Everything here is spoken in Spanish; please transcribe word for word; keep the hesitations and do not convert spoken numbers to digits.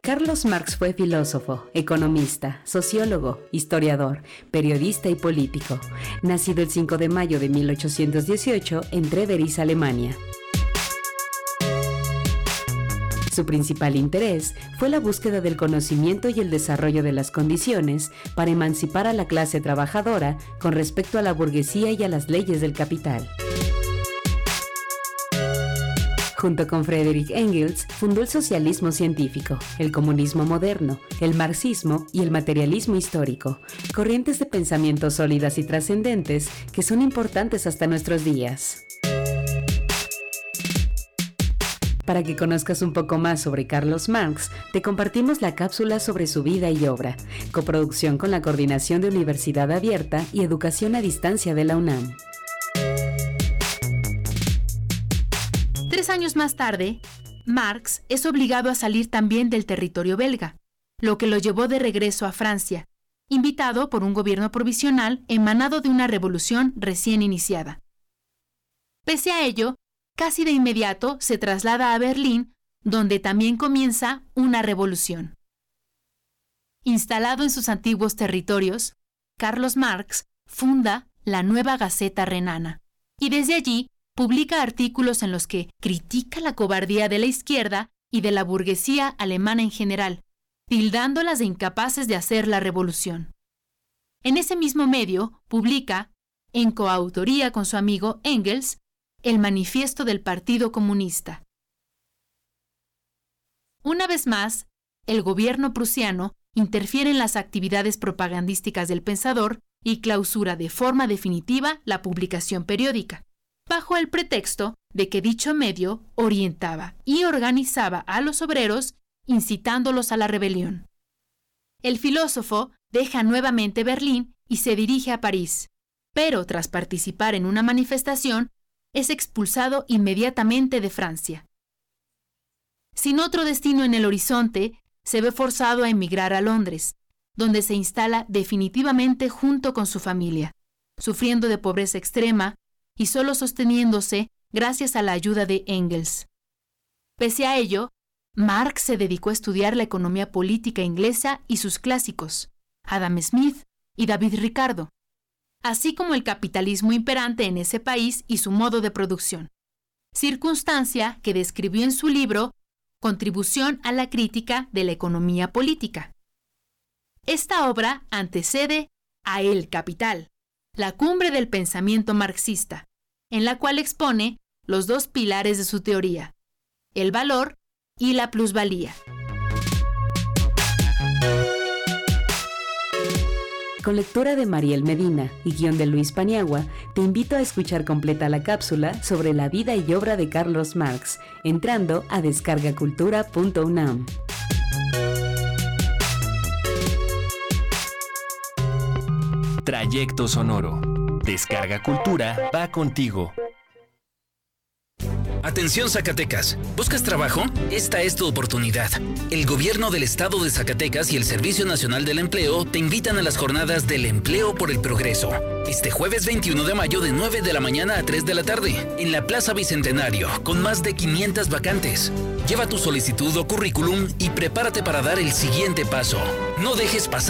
Carlos Marx fue filósofo, economista, sociólogo, historiador, periodista y político. Nacido el cinco de mayo de mil ochocientos dieciocho en Treveris, Alemania. Su principal interés fue la búsqueda del conocimiento y el desarrollo de las condiciones para emancipar a la clase trabajadora con respecto a la burguesía y a las leyes del capital. Junto con Friedrich Engels, fundó el socialismo científico, el comunismo moderno, el marxismo y el materialismo histórico, corrientes de pensamiento sólidas y trascendentes que son importantes hasta nuestros días. Para que conozcas un poco más sobre Carlos Marx, te compartimos la cápsula sobre su vida y obra, coproducción con la Coordinación de Universidad Abierta y Educación a Distancia de la UNAM. Tres años más tarde, Marx es obligado a salir también del territorio belga, lo que lo llevó de regreso a Francia, invitado por un gobierno provisional emanado de una revolución recién iniciada. Pese a ello, casi de inmediato se traslada a Berlín, donde también comienza una revolución. Instalado en sus antiguos territorios, Carlos Marx funda la Nueva Gaceta Renana, y desde allí publica artículos en los que critica la cobardía de la izquierda y de la burguesía alemana en general, tildándolas de incapaces de hacer la revolución. En ese mismo medio publica, en coautoría con su amigo Engels, el Manifiesto del Partido Comunista. Una vez más, el gobierno prusiano interfiere en las actividades propagandísticas del pensador y clausura de forma definitiva la publicación periódica, bajo el pretexto de que dicho medio orientaba y organizaba a los obreros, incitándolos a la rebelión. El filósofo deja nuevamente Berlín y se dirige a París, pero tras participar en una manifestación, es expulsado inmediatamente de Francia. Sin otro destino en el horizonte, se ve forzado a emigrar a Londres, donde se instala definitivamente junto con su familia, sufriendo de pobreza extrema y solo sosteniéndose gracias a la ayuda de Engels. Pese a ello, Marx se dedicó a estudiar la economía política inglesa y sus clásicos, Adam Smith y David Ricardo, así como el capitalismo imperante en ese país y su modo de producción, circunstancia que describió en su libro Contribución a la crítica de la economía política. Esta obra antecede a El Capital, la cumbre del pensamiento marxista, en la cual expone los dos pilares de su teoría, el valor y la plusvalía. Con lectura de Mariel Medina y guión de Luis Paniagua, te invito a escuchar completa la cápsula sobre la vida y obra de Carlos Marx, entrando a descarga cultura punto unam. Trayecto sonoro. Descarga Cultura va contigo. Atención Zacatecas, ¿buscas trabajo? Esta es tu oportunidad. El Gobierno del Estado de Zacatecas y el Servicio Nacional del Empleo te invitan a las jornadas del Empleo por el Progreso. Este jueves veintiuno de mayo de nueve de la mañana a tres de la tarde, en la Plaza Bicentenario, con más de quinientas vacantes. Lleva tu solicitud o currículum y prepárate para dar el siguiente paso. No dejes pasar